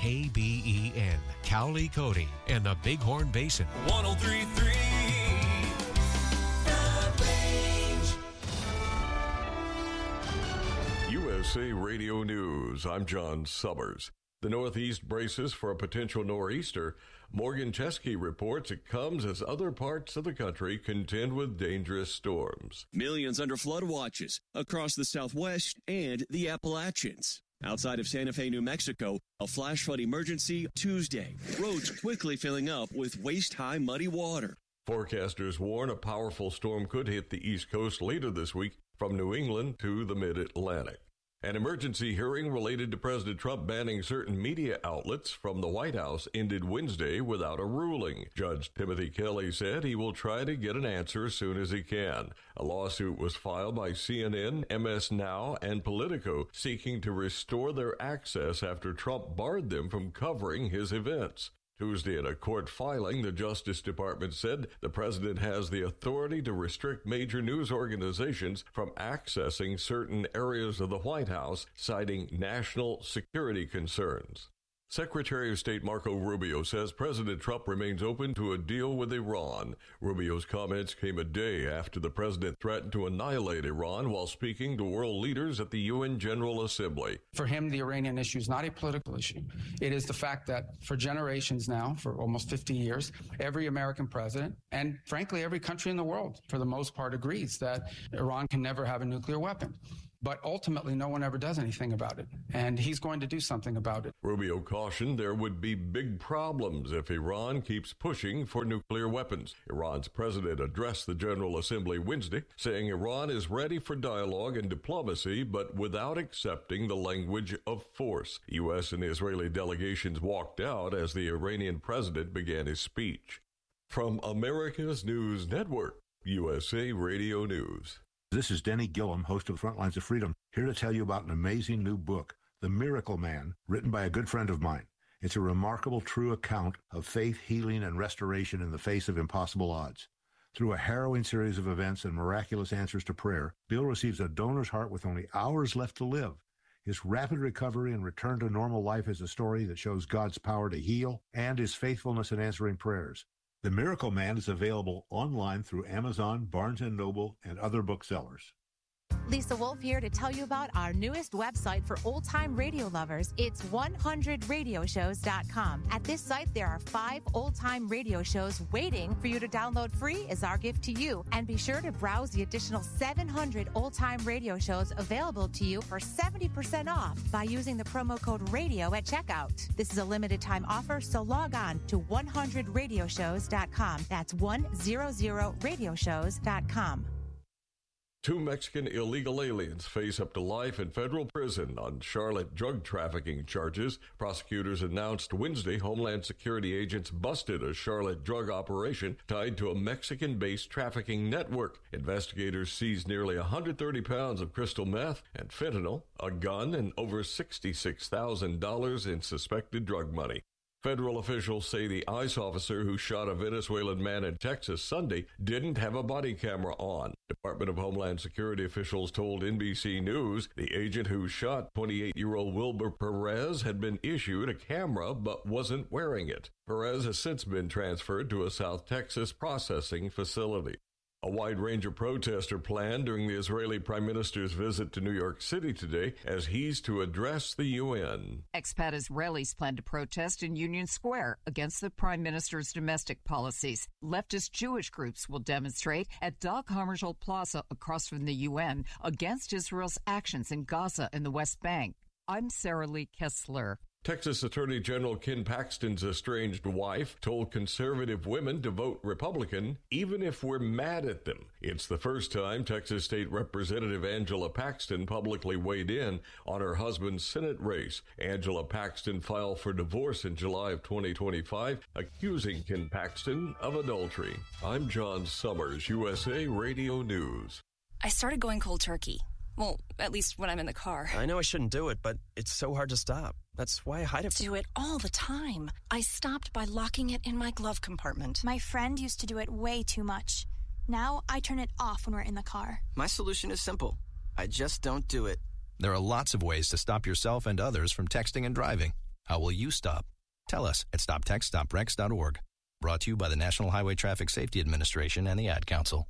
KBEN, Cowley Cody, and the Bighorn Basin. 103.3 The Range. USA Radio News. I'm John Summers. The Northeast braces for a potential nor'easter. Morgan Chesky reports it comes as other parts of the country contend with dangerous storms. Millions under flood watches across the Southwest and the Appalachians. Outside of Santa Fe, New Mexico, a flash flood emergency Tuesday. Roads quickly filling up with waist-high muddy water. Forecasters warn a powerful storm could hit the East Coast later this week from New England to the Mid-Atlantic. An emergency hearing related to President Trump banning certain media outlets from the White House ended Wednesday without a ruling. Judge Timothy Kelly said he will try to get an answer as soon as he can. A lawsuit was filed by CNN, MS Now, and Politico seeking to restore their access after Trump barred them from covering his events. Tuesday, in a court filing, the Justice Department said the president has the authority to restrict major news organizations from accessing certain areas of the White House, citing national security concerns. Secretary of State Marco Rubio says President Trump remains open to a deal with Iran. Rubio's comments came a day after the president threatened to annihilate Iran while speaking to world leaders at the UN General Assembly. For him, the Iranian issue is not a political issue. It is the fact that for generations now, for almost 50 years, every American president, and frankly, every country in the world, for the most part, agrees that Iran can never have a nuclear weapon. But ultimately, no one ever does anything about it, and he's going to do something about it. Rubio cautioned there would be big problems if Iran keeps pushing for nuclear weapons. Iran's president addressed the General Assembly Wednesday, saying Iran is ready for dialogue and diplomacy, but without accepting the language of force. U.S. and Israeli delegations walked out as the Iranian president began his speech. From America's News Network, USA Radio News. This is Denny Gillum, host of Frontlines of Freedom, here to tell you about an amazing new book, The Miracle Man, written by a good friend of mine. It's a remarkable, true account of faith, healing, and restoration in the face of impossible odds. Through a harrowing series of events and miraculous answers to prayer, Bill receives a donor's heart with only hours left to live. His rapid recovery and return to normal life is a story that shows God's power to heal and his faithfulness in answering prayers. The Miracle Man is available online through Amazon, Barnes & Noble, and other booksellers. Lisa Wolf here to tell you about our newest website for old-time radio lovers. It's 100radioshows.com. At this site, there are 5 old-time radio shows waiting for you to download free as our gift to you. And be sure to browse the additional 700 old-time radio shows available to you for 70% off by using the promo code RADIO at checkout. This is a limited-time offer, so log on to 100radioshows.com. That's 100radioshows.com. 2 Mexican illegal aliens face up to life in federal prison on Charlotte drug trafficking charges. Prosecutors announced Wednesday Homeland Security agents busted a Charlotte drug operation tied to a Mexican-based trafficking network. Investigators seized nearly 130 pounds of crystal meth and fentanyl, a gun, and over $66,000 in suspected drug money. Federal officials say the ICE officer who shot a Venezuelan man in Texas Sunday didn't have a body camera on. Department of Homeland Security officials told NBC News the agent who shot 28-year-old Wilber Perez had been issued a camera but wasn't wearing it. Perez has since been transferred to a South Texas processing facility. A wide range of protests are planned during the Israeli Prime Minister's visit to New York City today as he's to address the UN. Expat Israelis plan to protest in Union Square against the Prime Minister's domestic policies. Leftist Jewish groups will demonstrate at Dag Hammarskjöld Plaza across from the UN against Israel's actions in Gaza and the West Bank. I'm Sarah Lee Kessler. Texas Attorney General Ken Paxton's estranged wife told conservative women to vote Republican even if we're mad at them. It's the first time Texas State Representative Angela Paxton publicly weighed in on her husband's Senate race. Angela Paxton filed for divorce in July of 2025, accusing Ken Paxton of adultery. I'm John Summers, USA Radio News. I started going cold turkey. Well, at least when I'm in the car. I know I shouldn't do it, but it's so hard to stop. That's why I hide it. Do it all the time. I stopped by locking it in my glove compartment. My friend used to do it way too much. Now I turn it off when we're in the car. My solution is simple. I just don't do it. There are lots of ways to stop yourself and others from texting and driving. How will you stop? Tell us at stoptextsstopwrecks.org. Brought to you by the National Highway Traffic Safety Administration and the Ad Council.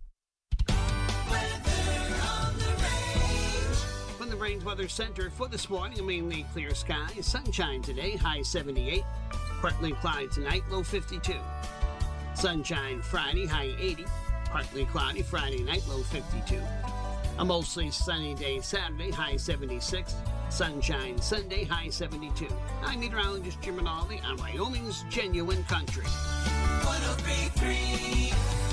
From the Range Weather Center for this morning, mainly clear skies, sunshine today, high 78. Partly cloudy tonight, low 52. Sunshine Friday, high 80. Partly cloudy Friday night, low 52. A mostly sunny day Saturday, high 76. Sunshine Sunday, high 72. I'm meteorologist Jim Rinaldi on Wyoming's Genuine Country. 103.3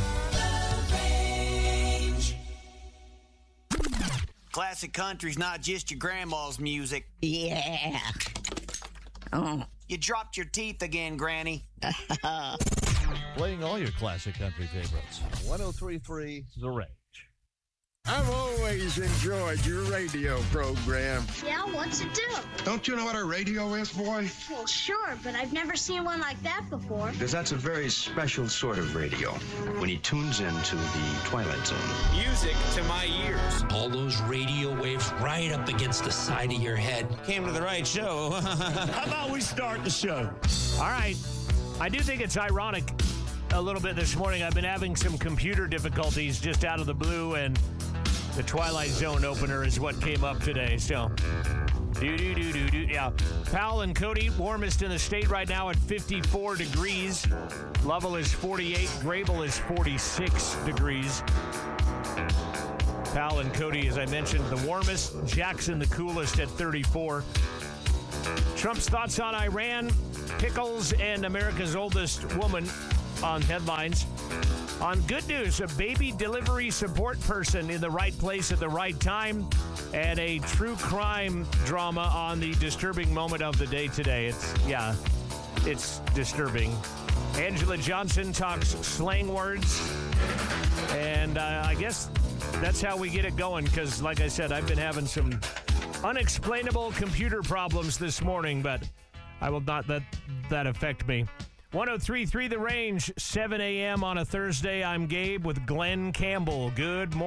The Range. Classic country's not just your grandma's music. Yeah. Oh. You dropped your teeth again, Granny. Playing all your classic country favorites. 103.3 The Range. I've always enjoyed your radio program. Yeah, what's it do? Don't you know what a radio is, boy? Well, sure, but I've never seen one like that before. Because that's a very special sort of radio. When he tunes into the Twilight Zone. Music to my ears. All those radio waves right up against the side of your head. Came to the right show. How about we start the show? All right. I do think it's ironic a little bit this morning. I've been having some computer difficulties just out of the blue, and the Twilight Zone opener is what came up today. So, yeah. Powell and Cody, warmest in the state right now at 54 degrees. Lovell is 48. Grable is 46 degrees. Powell and Cody, as I mentioned, the warmest. Jackson, the coolest at 34. Trump's thoughts on Iran, pickles, and America's oldest woman on headlines. On good news, a baby delivery support person in the right place at the right time, and a true crime drama on the disturbing moment of the day today. It's disturbing. Angela Johnson talks slang words, and I guess that's how we get it going, because like I said, I've been having some unexplainable computer problems this morning, but I will not let that affect me. 103.3 The Range, 7 a.m. on a Thursday. I'm Gabe with Glenn Campbell. Good morning.